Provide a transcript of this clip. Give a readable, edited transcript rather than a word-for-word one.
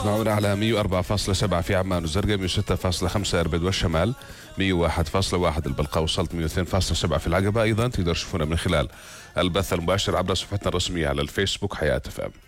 تسمعونا على 104.7 في عمان وزرقاء، 106.5 إربد والشمال، 101.1 البلقاء، وصلت 102.7 في العقبة. أيضا تقدر تشوفونا من خلال البث المباشر عبر صفحتنا الرسمية على الفيسبوك حياة FM.